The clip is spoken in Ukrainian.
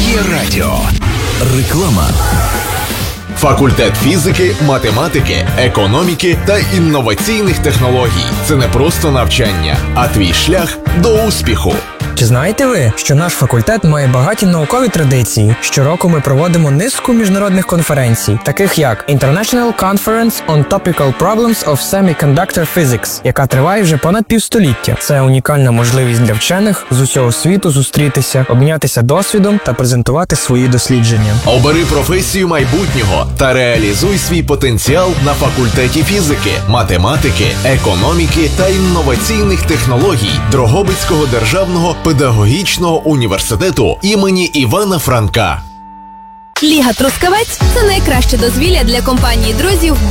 Є радіо. Реклама. Факультет фізики, математики, економіки та інноваційних технологій. Це не просто навчання, а твій шлях до успіху. Чи знаєте ви, що наш факультет має багаті наукові традиції? Щороку ми проводимо низку міжнародних конференцій, таких як International Conference on Topical Problems of Semiconductor Physics, яка триває вже понад півстоліття. Це унікальна можливість для вчених з усього світу зустрітися, обмінятися досвідом та презентувати свої дослідження. Обери професію майбутнього та реалізуй свій потенціал на факультеті фізики, математики, економіки та інноваційних технологій Дрогобицького державного педагогічного університету імені Івана Франка. Ліга Трускавець – це найкраще дозвілля для компанії друзів